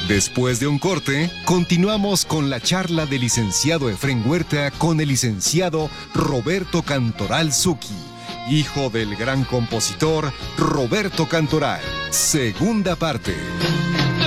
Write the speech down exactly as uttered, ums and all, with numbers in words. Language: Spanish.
Después de un corte, continuamos con la charla del licenciado Efrén Huerta con el licenciado Roberto Cantoral Zucchi, hijo del gran compositor Roberto Cantoral. Segunda parte.